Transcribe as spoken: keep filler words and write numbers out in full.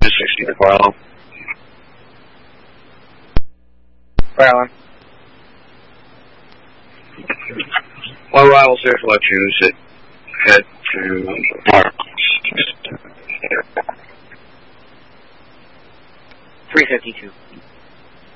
sixty to Carlo. Carlo. My rivals here to let you sit, head to Mark. three fifty-two.